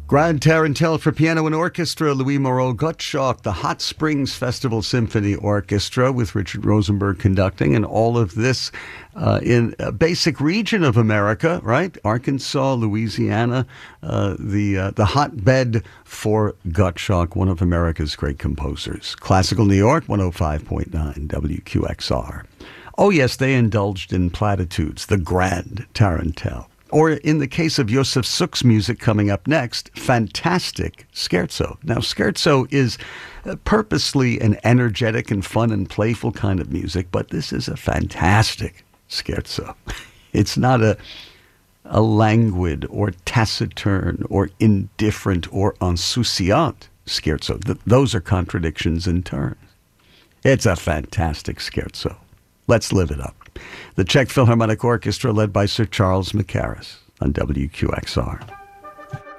Grand Tarantelle for piano and orchestra, Louis Moreau Gottschalk, the Hot Springs Festival Symphony Orchestra with Richard Rosenberg conducting, and all of this in a basic region of America, right? Arkansas, Louisiana, the hotbed for Gottschalk, one of America's great composers. Classical New York, 105.9 WQXR. Oh yes, they indulged in platitudes, the Grand Tarantelle. Or in the case of Josef Suk's music coming up next, fantastic scherzo. Now, scherzo is purposely an energetic and fun and playful kind of music, but this is a fantastic scherzo. It's not a languid or taciturn or indifferent or insouciant scherzo. Those are contradictions in terms. It's a fantastic scherzo. Let's live it up. The Czech Philharmonic Orchestra led by Sir Charles Mackerras on WQXR.